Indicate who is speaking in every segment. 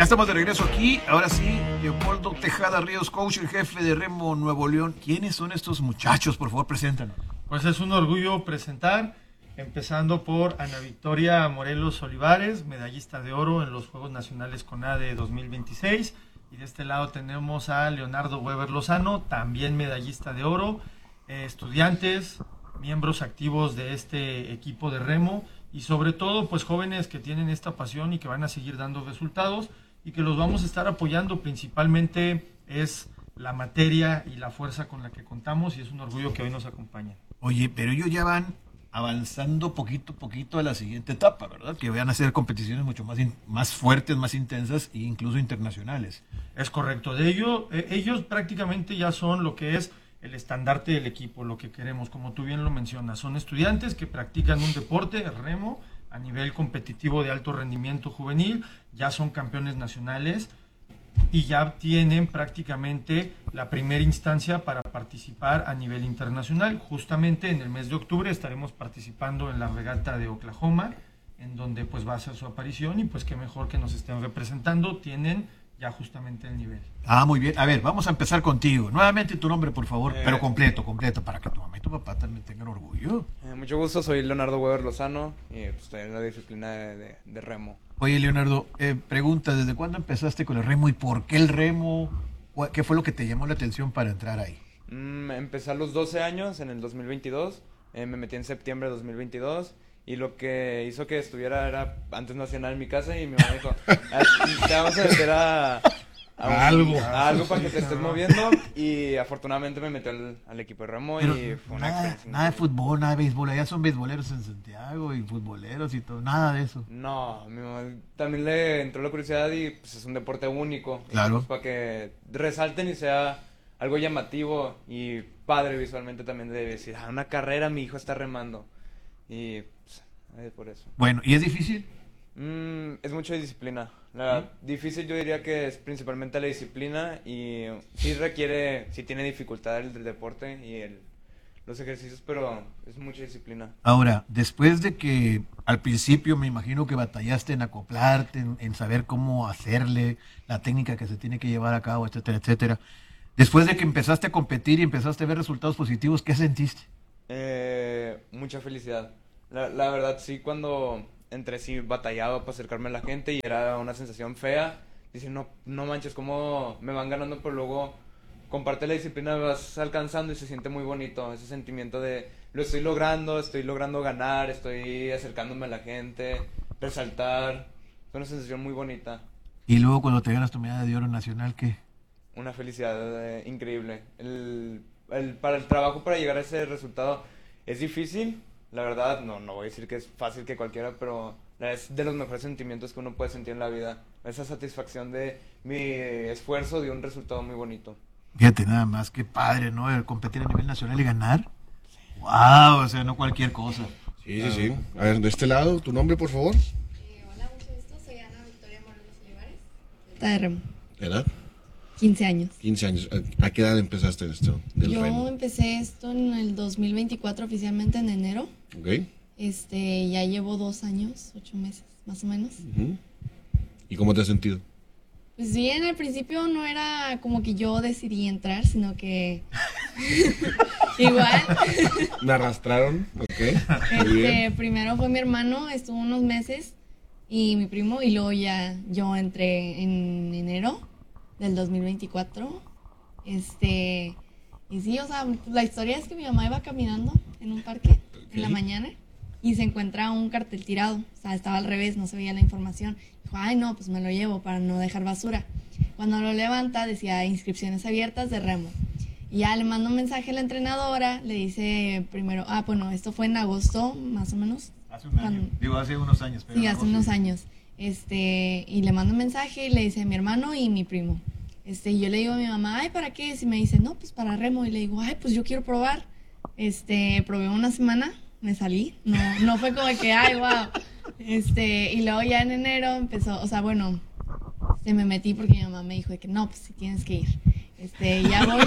Speaker 1: Ya estamos de regreso aquí. Ahora sí, Leopoldo Tejada Ríos, coach en jefe de Remo Nuevo León. ¿Quiénes son estos muchachos? Por favor, preséntanos.
Speaker 2: Pues es un orgullo presentar, empezando por Ana Victoria Morelos Olivares, medallista de oro en los Juegos Nacionales CONADE 2026. Y de este lado tenemos a Leonardo Weber Lozano, también medallista de oro, estudiantes, miembros activos de este equipo de remo y sobre todo pues jóvenes que tienen esta pasión y que van a seguir dando resultados y que los vamos a estar apoyando. Principalmente es la materia y la fuerza con la que contamos y es un orgullo que hoy nos acompañen.
Speaker 1: Oye, pero ellos ya van avanzando poquito a poquito a la siguiente etapa, ¿verdad? Que van a ser competiciones mucho más fuertes, más intensas e incluso internacionales.
Speaker 2: Es correcto. Ellos prácticamente ya son lo que es el estandarte del equipo, lo que queremos, como tú bien lo mencionas. Son estudiantes que practican un deporte, el remo, a nivel competitivo de alto rendimiento juvenil, ya son campeones nacionales y ya tienen prácticamente la primera instancia para participar a nivel internacional. Justamente en el mes de octubre estaremos participando en la regata de Oklahoma, en donde pues va a ser su aparición y pues qué mejor que nos estén representando, tienen ya justamente el nivel.
Speaker 1: Ah, muy bien. A ver, vamos a empezar contigo. Nuevamente tu nombre, por favor, pero completo, para que tu mamá y tu papá también tengan orgullo.
Speaker 3: Mucho gusto, soy Leonardo Weber Lozano y pues, estoy en la disciplina de remo.
Speaker 1: Oye, Leonardo, pregunta, ¿desde cuándo empezaste con el remo y por qué el remo? ¿Qué fue lo que te llamó la atención para entrar ahí?
Speaker 3: Empecé a los 12 años, en el 2022, me metí en septiembre de 2022 y lo que hizo que estuviera era antes nacional en mi casa y mi mamá dijo, te vamos a meter a algo para que te estés moviendo y afortunadamente me metió al equipo de remo. Pero y fue una experiencia.
Speaker 1: Nada de fútbol, nada de béisbol, allá son beisboleros en Santiago y futboleros y todo, nada de eso.
Speaker 3: No, mi mamá también le entró la curiosidad y pues es un deporte único.
Speaker 1: Claro.
Speaker 3: Pues, para que resalten y sea algo llamativo y padre visualmente también de decir, una carrera mi hijo está remando. Y pues, por eso.
Speaker 1: Bueno, ¿y es difícil?
Speaker 3: Es mucha disciplina. Difícil yo diría que es principalmente la disciplina y sí tiene dificultad el deporte y los ejercicios, pero es mucha disciplina.
Speaker 1: Ahora, después de que al principio me imagino que batallaste en acoplarte, en saber cómo hacerle, la técnica que se tiene que llevar a cabo, etcétera, etcétera. Después de que empezaste a competir y empezaste a ver resultados positivos, ¿qué sentiste?
Speaker 3: Mucha felicidad. La verdad, sí, cuando entré sí batallaba para acercarme a la gente y era una sensación fea. Dice, no manches, cómo me van ganando, pero luego comparte la disciplina, vas alcanzando y se siente muy bonito. Ese sentimiento de, lo estoy logrando ganar, estoy acercándome a la gente, resaltar. Es una sensación muy bonita.
Speaker 1: Y luego cuando te ganas tu medalla de oro nacional, ¿qué?
Speaker 3: Una felicidad increíble. Para el trabajo, para llegar a ese resultado, es difícil. La verdad, no voy a decir que es fácil que cualquiera, pero es de los mejores sentimientos que uno puede sentir en la vida. Esa satisfacción de mi esfuerzo de un resultado muy bonito.
Speaker 1: Fíjate nada más, qué padre, ¿no? El competir a nivel nacional y ganar. ¡Wow! O sea, no cualquier cosa.
Speaker 4: Sí. A ver, de este lado, tu nombre, por favor.
Speaker 5: Hola, mucho gusto. Soy Ana Victoria Morelos Olivares. De remo.
Speaker 4: ¿Edad?
Speaker 5: 15 años.
Speaker 4: 15 años. ¿A qué edad empezaste esto del
Speaker 5: Yo
Speaker 4: remo?
Speaker 5: empecé esto en el 2024, oficialmente en enero.
Speaker 4: Ok.
Speaker 5: Ya llevo 2 años, 8 meses, más o menos.
Speaker 4: Uh-huh. ¿Y cómo te has sentido?
Speaker 5: Pues bien, al principio no era como que yo decidí entrar, sino que igual.
Speaker 4: Me arrastraron, ok. Muy bien.
Speaker 5: Primero fue mi hermano, estuvo unos meses, y mi primo, y luego ya yo entré en enero del 2024. Y sí, o sea, la historia es que mi mamá iba caminando en un parque en la mañana y se encuentra un cartel tirado. O sea, estaba al revés, no se veía la información. Dijo, ay no, pues me lo llevo para no dejar basura. Cuando lo levanta decía inscripciones abiertas de remo. Y ya le mando un mensaje a la entrenadora, le dice primero, bueno, esto fue en agosto, más o menos.
Speaker 1: Hace un año, hace unos años. Pero
Speaker 5: sí, hace unos años. Y le mando un mensaje y le dice mi hermano y mi primo. Y yo le digo a mi mamá, ay, ¿para qué? Y me dice, no, pues para remo. Y le digo, ay, pues yo quiero probar. Probé una semana, me salí. No fue como que, ay, wow. Y luego ya en enero empezó, o sea, bueno, me metí porque mi mamá me dijo de que no, pues sí tienes que ir. Ya voy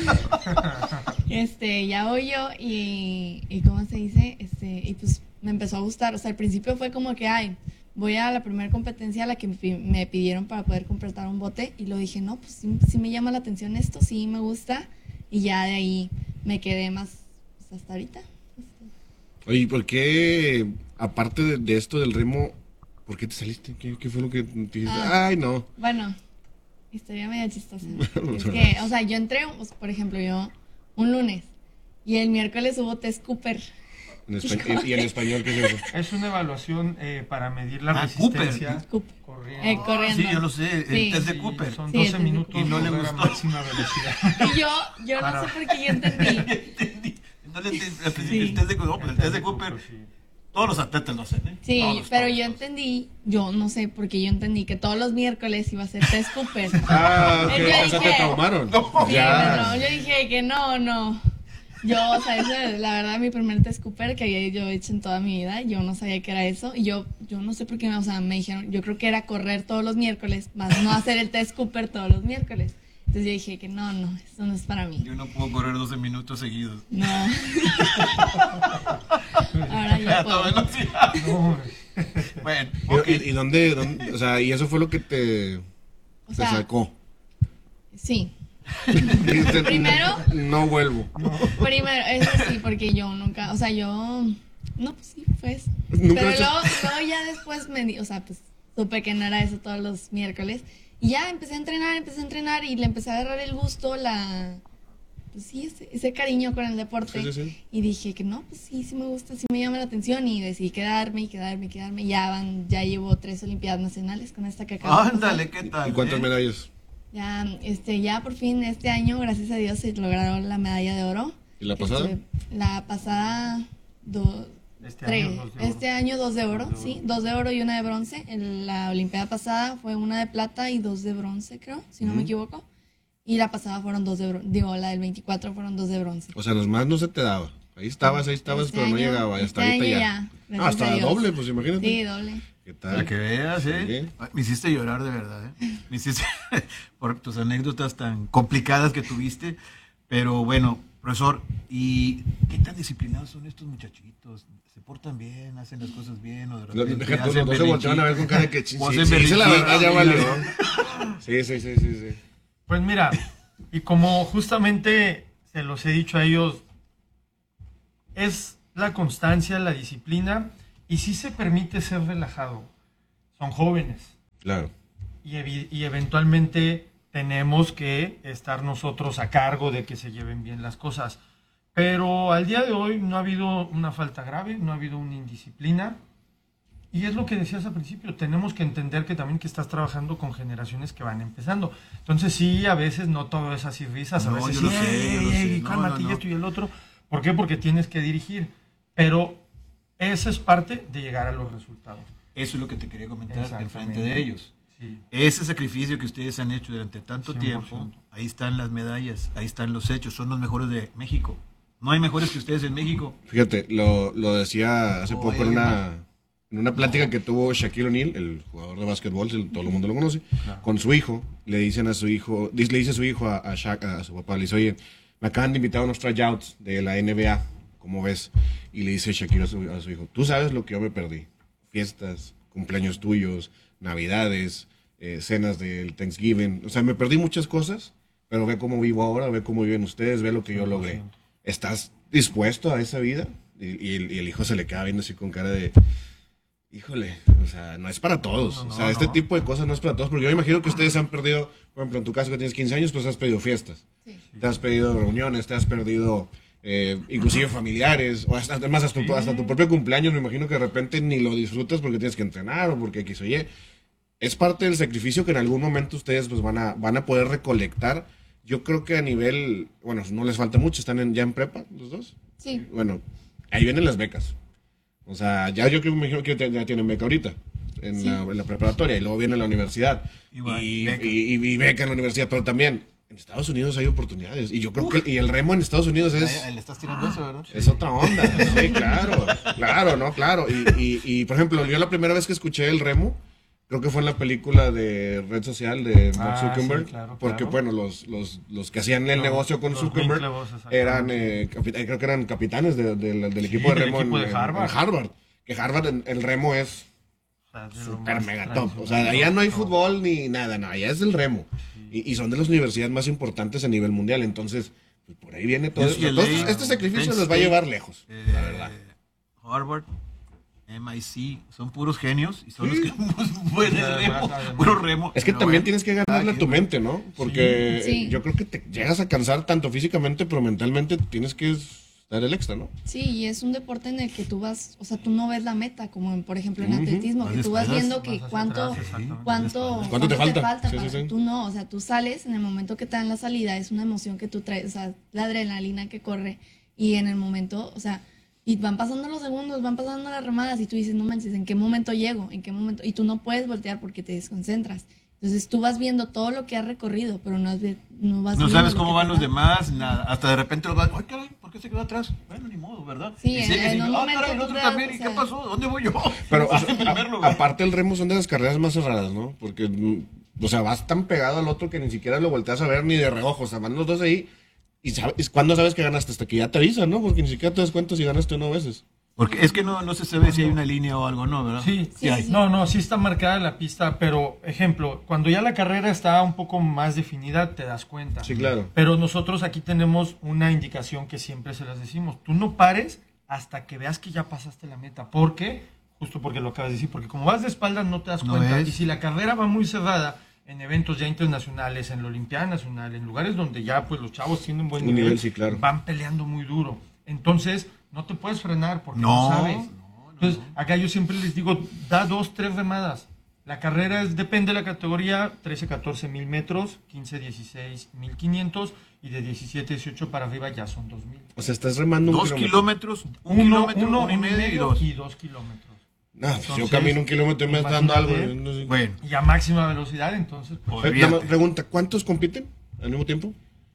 Speaker 5: yo. Ya voy yo y ¿cómo se dice? Y pues me empezó a gustar. O sea, al principio fue como que, ay, voy a la primera competencia a la que me pidieron para poder completar un bote y lo dije, no, pues sí me llama la atención esto, sí me gusta y ya de ahí me quedé más pues, hasta ahorita.
Speaker 4: Oye, ¿por qué, aparte de esto del remo, por qué te saliste? ¿Qué fue lo que te dijiste? Ay, no.
Speaker 5: Bueno, historia media chistosa. Es que, o sea, yo entré, pues, por ejemplo, yo un lunes y el miércoles hubo test Cooper.
Speaker 4: ¿Y en español qué es eso?
Speaker 2: Es una evaluación para medir la
Speaker 1: Cooper.
Speaker 2: resistencia
Speaker 5: Cooper.
Speaker 2: corriendo.
Speaker 5: Corriendo.
Speaker 1: Sí, yo lo sé,
Speaker 5: Sí.
Speaker 1: el test de
Speaker 2: Sí,
Speaker 1: Cooper.
Speaker 2: son
Speaker 5: Sí,
Speaker 2: 12
Speaker 5: el test de
Speaker 2: minutos
Speaker 1: Y no le
Speaker 2: correr a
Speaker 1: gustó.
Speaker 2: máxima velocidad.
Speaker 5: Y yo no sé por qué yo entendí.
Speaker 1: Entendí. Entonces, el
Speaker 5: Sí.
Speaker 1: test de Cooper, el test de Cooper,
Speaker 2: Sí.
Speaker 1: todos los atletas lo hacen, ¿eh?
Speaker 5: Sí,
Speaker 1: Todos,
Speaker 5: pero
Speaker 1: todos,
Speaker 5: yo
Speaker 1: todos.
Speaker 5: entendí, yo no sé, porque yo entendí que todos los miércoles iba a ser test Cooper.
Speaker 4: Ah, ok,
Speaker 5: Yo
Speaker 4: o sea, te
Speaker 5: dije-
Speaker 4: traumaron.
Speaker 5: Sí,
Speaker 4: Ya.
Speaker 5: yo dije que no. Yo, o sea, ese es la verdad mi primer test Cooper que había yo hecho en toda mi vida, yo no sabía que era eso. Y yo no sé por qué, o sea, me dijeron, yo creo que era correr todos los miércoles, más no hacer el test Cooper todos los miércoles. Entonces yo dije que no, eso no es para mí.
Speaker 1: Yo no puedo correr 12 minutos seguidos.
Speaker 5: No. Ahora ya
Speaker 1: A toda
Speaker 5: puedo.
Speaker 1: velocidad.
Speaker 2: No,
Speaker 1: Bueno,
Speaker 4: ¿Y,
Speaker 1: ok.
Speaker 4: y dónde, o sea, y eso fue lo que te
Speaker 5: O sea,
Speaker 4: sacó?
Speaker 5: sí.
Speaker 4: Dijiste,
Speaker 5: Primero-
Speaker 4: no vuelvo.
Speaker 5: Primero, eso sí, porque yo nunca, o sea, yo, no, pues sí, pues.
Speaker 4: Nunca
Speaker 5: Pero
Speaker 4: has hecho-
Speaker 5: luego ya después o sea, pues supe que no era eso todos los miércoles. Y ya empecé a entrenar y le empecé a agarrar el gusto, pues sí, ese cariño con el deporte.
Speaker 4: Sí, sí, sí.
Speaker 5: Y dije que no, pues sí me gusta, sí me llama la atención y decidí quedarme. Ya llevo 3 Olimpiadas Nacionales con esta que acabo de pasar.
Speaker 1: Ándale, ¿qué tal?
Speaker 4: ¿Y cuántas medallas?
Speaker 5: Ya por fin este año, gracias a Dios, se lograron la medalla de oro.
Speaker 4: ¿Y la pasada?
Speaker 5: La pasada,
Speaker 2: Este
Speaker 5: tres.
Speaker 2: año, 2 de oro.
Speaker 5: Este año 2 de oro,
Speaker 2: 2 de
Speaker 5: sí.
Speaker 2: oro.
Speaker 5: 2 de oro y una de bronce. En la Olimpiada pasada fue una de plata y 2 de bronce, creo, si no me equivoco. Y la pasada fueron 2 de bronce. Digo, la del 24 fueron 2 de bronce.
Speaker 4: O sea, los más no se te daba. Ahí estabas,
Speaker 5: Este
Speaker 4: pero no
Speaker 5: año-
Speaker 4: llegaba. Y hasta
Speaker 5: este
Speaker 4: ahorita
Speaker 5: año
Speaker 4: ya.
Speaker 5: ya,
Speaker 4: No,
Speaker 5: gracias a
Speaker 4: hasta
Speaker 5: Dios.
Speaker 4: doble, pues imagínate.
Speaker 5: Sí, doble.
Speaker 4: ¿Qué
Speaker 1: Para
Speaker 4: tal?
Speaker 1: que veas, ¿eh?
Speaker 4: Sí.
Speaker 1: Me hiciste llorar de verdad, ¿eh? Me hiciste por tus anécdotas tan complicadas que tuviste. Pero bueno, profesor, ¿y qué tan disciplinados son estos muchachitos? ¿Se portan bien? ¿Hacen las cosas bien? ¿O de repente
Speaker 4: Deja tú,
Speaker 1: hacen
Speaker 4: no se volteaban a ver con cara de que
Speaker 1: O hacen
Speaker 4: si dice la
Speaker 1: berrinchitos,
Speaker 4: verdad ya
Speaker 1: y-
Speaker 4: valió. Sí.
Speaker 2: Pues mira, y como justamente se los he dicho a ellos, es la constancia, la disciplina, y sí se permite ser relajado. Son jóvenes
Speaker 4: Claro.
Speaker 2: y eventualmente tenemos que estar nosotros a cargo de que se lleven bien las cosas. Pero al día de hoy no ha habido una falta grave, no ha habido una indisciplina. Y es lo que decías al principio, tenemos que entender que también que estás trabajando con generaciones que van empezando. Entonces sí, a veces no todo es así risas, a
Speaker 1: No,
Speaker 2: veces
Speaker 1: yo lo
Speaker 2: sí,
Speaker 1: sé, yo lo sé. No,
Speaker 2: cálmate,
Speaker 1: no,
Speaker 2: y
Speaker 1: no.
Speaker 2: esto y el otro. ¿Por qué? Porque tienes que dirigir. Pero esa es parte de llegar a los resultados.
Speaker 1: Eso es lo que te quería comentar en
Speaker 2: Exactamente.
Speaker 1: frente de ellos.
Speaker 2: Sí.
Speaker 1: Ese sacrificio que ustedes han hecho durante tanto
Speaker 2: 100%.
Speaker 1: tiempo, ahí están las medallas, ahí están los hechos, son los mejores de México. No hay mejores que ustedes en México.
Speaker 4: Fíjate, lo decía hace
Speaker 1: Oh,
Speaker 4: poco
Speaker 1: hay
Speaker 4: en una plática que tuvo Shaquille O'Neal, el jugador de básquetbol, todo el mundo lo conoce, con su hijo. Le dice a su hijo a Shaq, a su papá, le dice, oye, me acaban de invitar a unos tryouts de la NBA, ¿cómo ves? Y le dice Shaquille a su hijo, tú sabes lo que yo me perdí. Fiestas, cumpleaños tuyos, navidades, cenas del Thanksgiving. O sea, me perdí muchas cosas, pero ve cómo vivo ahora, ve cómo viven ustedes, ve lo que yo logré. ¿Estás dispuesto a esa vida? Y el hijo se le queda viendo así con cara de, híjole, o sea, no es para todos.
Speaker 2: No,
Speaker 4: O sea, este
Speaker 2: no.
Speaker 4: tipo de cosas no es para todos, porque yo me imagino que ustedes han perdido, por ejemplo, en tu caso que tienes 15 años, pues has perdido fiestas.
Speaker 5: Sí.
Speaker 4: Te has perdido reuniones, te has perdido inclusive familiares, o además hasta tu propio cumpleaños, me imagino que de repente ni lo disfrutas porque tienes que entrenar o porque X o Y. Es parte del sacrificio que en algún momento ustedes pues van a poder recolectar. Yo creo que a nivel, bueno, no les falta mucho, están ya en prepa los dos.
Speaker 5: Sí.
Speaker 4: Bueno, ahí vienen las becas. O sea, ya yo creo, me imagino que ya tienen beca ahorita en,
Speaker 5: Sí.
Speaker 4: en la preparatoria y luego viene la universidad.
Speaker 1: Igual,
Speaker 4: y,
Speaker 1: beca.
Speaker 4: y beca en la universidad, pero también en Estados Unidos hay oportunidades. Y yo creo que y el remo en Estados Unidos es...
Speaker 1: Le estás tirando eso, ¿verdad?
Speaker 4: Es otra onda, sí, claro. Y, por ejemplo, yo la primera vez que escuché el remo, creo que fue en la película de Red Social de Mark
Speaker 2: Ah,
Speaker 4: Zuckerberg,
Speaker 2: sí, claro,
Speaker 4: porque
Speaker 2: claro.
Speaker 4: bueno, los que hacían el
Speaker 2: Los-
Speaker 4: negocio con
Speaker 2: los
Speaker 4: Zuckerberg
Speaker 2: Winklevoss, exactamente.
Speaker 4: eran, creo que eran capitanes del equipo de
Speaker 2: del
Speaker 4: remo
Speaker 2: equipo de
Speaker 4: en
Speaker 2: Harvard.
Speaker 4: Harvard. Que Harvard, el remo es
Speaker 2: está de lo
Speaker 4: Super
Speaker 2: más
Speaker 4: mega top.
Speaker 2: tradicional.
Speaker 4: O sea, allá no hay fútbol ni nada, no, allá es el remo. Y son de las universidades más importantes a nivel mundial, entonces, pues por ahí viene todo.
Speaker 1: UCLA,
Speaker 4: Este sacrificio
Speaker 1: Penn
Speaker 4: los va a
Speaker 1: State,
Speaker 4: llevar lejos, la verdad.
Speaker 1: Harvard, MIC, son puros genios y son
Speaker 4: Sí.
Speaker 1: los que pueden
Speaker 2: Además,
Speaker 1: remo,
Speaker 2: además.
Speaker 1: puro remo.
Speaker 4: Es que
Speaker 1: Pero
Speaker 4: también
Speaker 1: bueno,
Speaker 4: tienes que
Speaker 1: cada
Speaker 4: ganarle a tu
Speaker 1: quien.
Speaker 4: mente, ¿no? Porque
Speaker 5: Sí.
Speaker 4: yo creo que te llegas a cansar tanto físicamente, pero mentalmente tienes que dar el extra, ¿no?
Speaker 5: Sí, y es un deporte en el que tú vas, o sea, tú no ves la meta, como por ejemplo en
Speaker 4: Ujú.
Speaker 5: atletismo,
Speaker 1: Vas
Speaker 5: que
Speaker 1: de
Speaker 5: tú vas
Speaker 1: espaldas,
Speaker 5: viendo que
Speaker 2: vas hacia
Speaker 5: cuánto,
Speaker 2: atrás, exactamente.
Speaker 4: ¿Cuánto te falta? Sí,
Speaker 5: para-
Speaker 4: sí, sí.
Speaker 5: Tú no, o sea, tú sales en el momento que te dan la salida, es una emoción que tú traes, o sea, la adrenalina que corre, y en el momento, o sea, y van pasando los segundos, van pasando las remadas, y tú dices, no manches, ¿en qué momento llego? ¿En qué momento? Y tú no puedes voltear porque te desconcentras. Entonces tú vas viendo todo lo que has recorrido, pero no vas
Speaker 1: No
Speaker 5: viendo
Speaker 1: sabes
Speaker 5: lo
Speaker 1: cómo
Speaker 5: que
Speaker 1: van
Speaker 5: te
Speaker 1: los
Speaker 5: falta.
Speaker 1: demás, nada. Hasta de repente los vas, ay, caray, ¿por qué se quedó atrás? Bueno, ni modo, ¿verdad?
Speaker 5: Sí,
Speaker 1: Y sigues,
Speaker 5: en
Speaker 1: y,
Speaker 5: un
Speaker 1: ah,
Speaker 5: momento
Speaker 1: caray, el
Speaker 5: tú
Speaker 1: otro
Speaker 5: te
Speaker 1: también,
Speaker 5: das,
Speaker 1: ¿y
Speaker 5: o
Speaker 1: qué
Speaker 5: sea,
Speaker 1: pasó? ¿Dónde voy yo?
Speaker 4: Pero o
Speaker 1: Vas
Speaker 4: sea,
Speaker 1: en primer lugar.
Speaker 4: aparte el remo son de las carreras más cerradas, ¿no? Porque, o sea, vas tan pegado al otro que ni siquiera lo volteas a ver ni de reojo. O sea, van los dos ahí y sabes, ¿cuándo sabes que ganaste? Hasta que ya te avisan, ¿no? Porque ni siquiera te das cuenta si ganaste o no a veces.
Speaker 1: Porque es que no se sabe si hay una línea o algo, ¿no? ¿Verdad?
Speaker 2: Sí,
Speaker 5: Sí,
Speaker 2: hay.
Speaker 5: sí.
Speaker 2: No, sí está marcada la pista, pero ejemplo, cuando ya la carrera está un poco más definida, te das cuenta.
Speaker 4: Sí, claro.
Speaker 2: Pero nosotros aquí tenemos una indicación que siempre se las decimos. Tú no pares hasta que veas que ya pasaste la meta. ¿Por qué? Justo porque lo acabas de decir. Porque como vas de espaldas no te das
Speaker 1: No
Speaker 2: cuenta.
Speaker 1: ves.
Speaker 2: Y si la carrera va muy cerrada en eventos ya internacionales, en la Olimpiada Nacional, en lugares donde ya pues los chavos tienen un buen
Speaker 4: Un
Speaker 2: nivel,
Speaker 4: nivel, sí, claro.
Speaker 2: van peleando muy duro. Entonces no te puedes frenar porque
Speaker 1: No,
Speaker 2: no sabes. Entonces, acá yo siempre les digo, da 2, 3 remadas. La carrera depende de la categoría, 13, 14 mil metros, 15, 16, 1500 y de 17, 18 para arriba ya son 2000.
Speaker 4: O sea, estás remando
Speaker 1: 2 kilómetros, un
Speaker 2: Uno
Speaker 1: kilómetro y medio y 2.
Speaker 2: 2 kilómetros.
Speaker 4: No, pues yo
Speaker 2: Entonces,
Speaker 4: camino un kilómetro y me está dando algo.
Speaker 2: imagínate.
Speaker 4: No sé.
Speaker 1: Bueno,
Speaker 2: Y a máxima velocidad, entonces, pues,
Speaker 4: Nada
Speaker 1: olvídate.
Speaker 4: más pregunta, ¿cuántos compiten al mismo tiempo?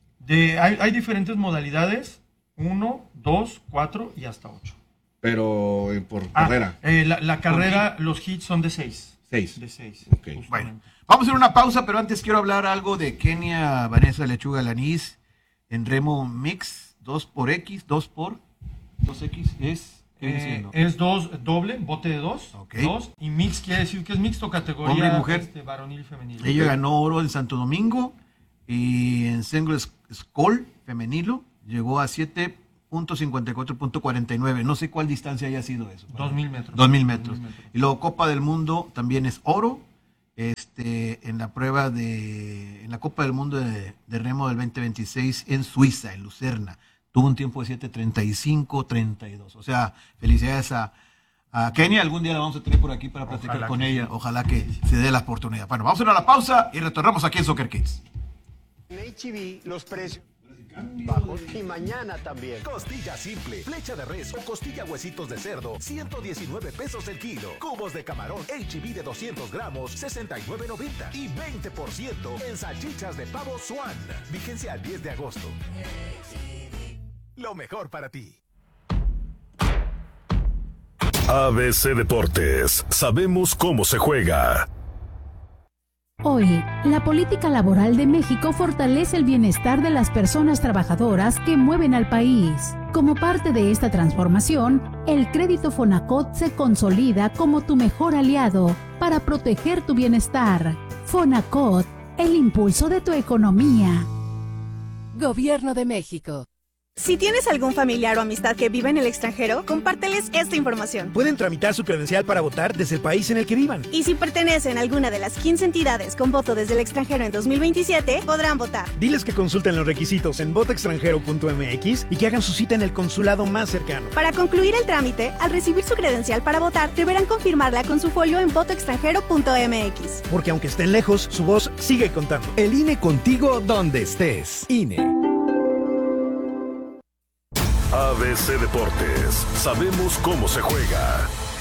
Speaker 2: hay diferentes modalidades, 1, 2, 4 y hasta 8.
Speaker 4: Pero por carrera.
Speaker 2: La carrera, los hits son de 6.
Speaker 4: 6.
Speaker 2: De 6.
Speaker 4: Ok.
Speaker 1: Bueno, vamos a hacer una pausa, pero antes quiero hablar algo de Kenia Vanessa Lechuga Lanís en remo mix, 2x, 2x es, ¿qué viene siendo?
Speaker 2: Es doble, bote de 2.
Speaker 1: Ok.
Speaker 2: 2 y mix quiere decir que es mixto, categoría
Speaker 1: Hombre y mujer.
Speaker 2: Varonil y femenil.
Speaker 1: Ella ganó oro en Santo Domingo y en single scull femenilo llegó a 7.54.49. No sé cuál distancia haya sido eso.
Speaker 2: 2000 metros.
Speaker 1: 2000 metros.
Speaker 2: 2000 metros.
Speaker 1: Y luego Copa del Mundo también es oro. En la prueba en la Copa del Mundo de remo del 2026 en Suiza, en Lucerna. Tuvo un tiempo de 7:35:32. O sea, felicidades a Kenia. Algún día la vamos a tener por aquí para platicar
Speaker 2: Ojalá
Speaker 1: con
Speaker 2: que
Speaker 1: ella.
Speaker 2: sí.
Speaker 1: Ojalá que se dé la oportunidad. Bueno, vamos a ir a la pausa y retornamos aquí en Soccer Kids.
Speaker 6: En H-E-B los precios bajos y mañana también.
Speaker 7: Costilla simple, flecha de res o costilla huesitos de cerdo, 119 pesos el kilo. Cubos de camarón H-E-B de 200 gramos, 69.90. Y 20% en salchichas de pavo Swan. Vigencia al 10 de agosto. Lo mejor para ti.
Speaker 8: ABC Deportes. Sabemos cómo se juega.
Speaker 9: Hoy, la política laboral de México fortalece el bienestar de las personas trabajadoras que mueven al país. Como parte de esta transformación, el crédito Fonacot se consolida como tu mejor aliado para proteger tu bienestar. Fonacot, el impulso de tu economía.
Speaker 10: Gobierno de México.
Speaker 11: Si tienes algún familiar o amistad que vive en el extranjero, compárteles esta información.
Speaker 12: Pueden tramitar su credencial para votar desde el país en el que vivan.
Speaker 11: Y si pertenecen a alguna de las 15 entidades con voto desde el extranjero en 2027, podrán votar.
Speaker 12: Diles que consulten los requisitos en votoextranjero.mx y que hagan su cita en el consulado más cercano.
Speaker 11: Para concluir el trámite, al recibir su credencial para votar, deberán confirmarla con su folio en votoextranjero.mx.
Speaker 12: Porque aunque estén lejos, su voz sigue contando.
Speaker 7: El INE contigo donde estés. INE.
Speaker 8: ABC Deportes. Sabemos cómo se juega.